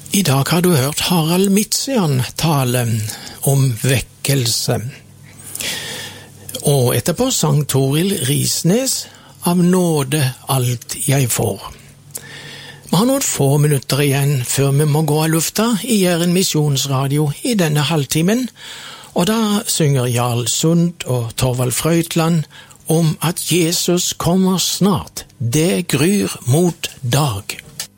I dag har du hørt Harald Mitsian tale om vekkelse. Og etterpå sang Toril Risnes av nåde alt jeg får. Vi har noen få minutter igjen før vi må gå av lufta i Jæren Misjonsradio i denne halvtimen, og da synger Jarl Sund og Torvald Frøytland om at Jesus kommer snart. Det gryr mot dag.